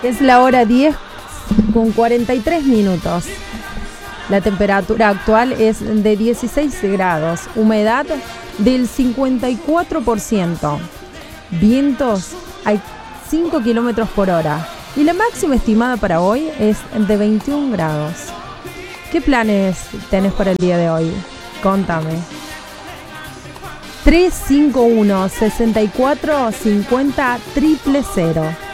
Es la hora 10 con 43 minutos. La temperatura actual es de 16 grados, humedad del 54%, vientos a 5 kilómetros por hora y la máxima estimada para hoy es de 21 grados. ¿Qué planes tenés para el día de hoy? Contame. 351 64 50 000.